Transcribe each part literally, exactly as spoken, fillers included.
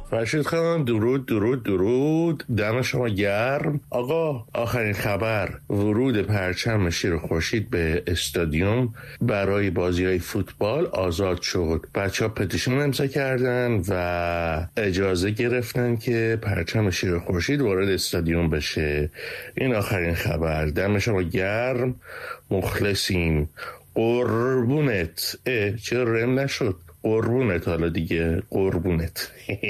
فرشید خانم درود درود درود، دم شما گرم. آقا آخرین خبر، ورود پرچم شیر خورشید به استادیوم برای بازی‌های فوتبال آزاد شد. بچه‌ها پتیشن امضا کردن و اجازه گرفتن که پرچم شیر خورشید وارد استادیوم بشه. این آخرین خبر، دم شما گرم، مخلصیم. قربونت. اه چرا رم نشد؟ قربونت. حالا دیگه قربونت.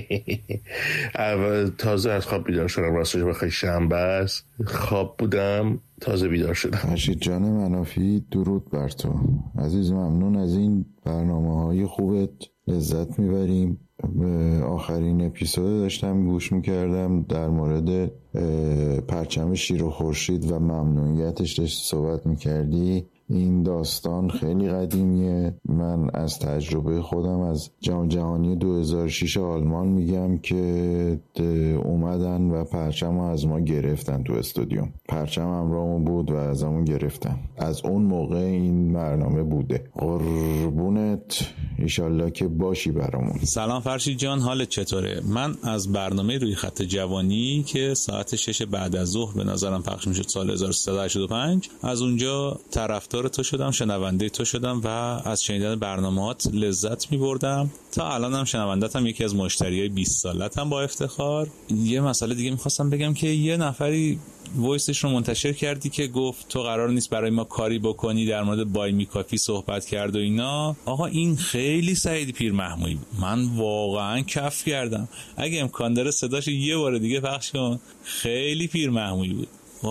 تازه از خواب بیدار شدم، راستش بخوای شنبه است، خواب بودم تازه بیدار شدم. فرشید جان منافی، درود بر تو عزیز، ممنون از این برنامه های خوبت، لذت میبریم. آخرین اپیزود داشتم گوش میکردم در مورد پرچم شیر و خورشید و ممنوعیتش داشتی صحبت میکردی. این داستان خیلی قدیمیه. من از تجربه خودم از جام جهانی دو هزار و شش آلمان میگم که اومدن و پرچم از ما گرفتن تو استادیوم. پرچم همراهمون بود و از همون گرفتن. از اون موقع این برنامه بوده. قربونت، ایشالله که باشی برامون. سلام فرشید جان، حالت چطوره؟ من از برنامه روی خط جوانی که ساعت شش بعد از ظهر به نظرم پخش میشد سال هزار و سیصد و هشتاد و پنج، از اونجا طرفدار تو شدم، شنونده تو شدم و از شنیدن برنامه‌هات لذت می‌بردم. تا الانم شنونده‌ام، یکی از مشتریای بیست سالتم با افتخار. یه مسئله دیگه می‌خواستم بگم که یه نفری وایسش رو منتشر کردی که گفت تو قرار نیست برای ما کاری بکنی، در مورد بای می کافی صحبت کرد و اینا. آقا این خیلی سعید پیر محمودی بود، من واقعا کف کردم. اگه امکان داره صداشو یه بار دیگه پخش کن. خیلی پیر محمودی بود.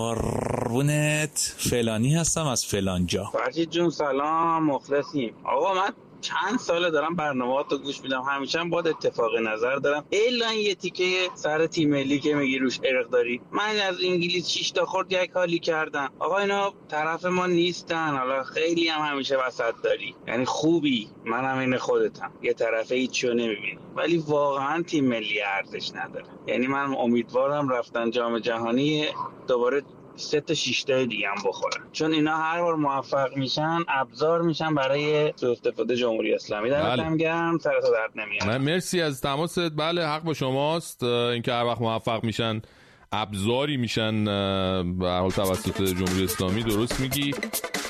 قربونت. فلانی هستم از فلان جا. فرشید جون سلام، مخلصیم. آقا من چند ساله دارم برنامه‌هاتو گوش میدم، همیشه هم باید اتفاق نظر دارم. الا یه تیکه سر تیم ملی که میگی روش ارق داری. من از انگلیس شش تا خورد یک حالی کردم. آقا اینا طرف ما نیستن. حالا خیلی هم همیشه وسط داری، یعنی خوبی، من هم این خودتم، یه طرفه هیچو نمیبینی، ولی واقعا تیم ملی ارزش نداره. یعنی من امیدوارم رفتن جام جهانی دوباره سه تا شش تا دیگه هم بخورن، چون اینا هر بار موفق میشن ابزار میشن برای سوء استفاده جمهوری اسلامی. دمتون گرم، سرت درد نمیاد. مرسی از تماست. بله حق با شماست، اینکه هر وقت موفق میشن ابزاری میشن به هر حال توسط جمهوری اسلامی. درست میگی.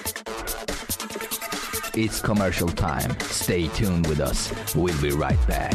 It's commercial time. Stay tuned with us. We'll be right back.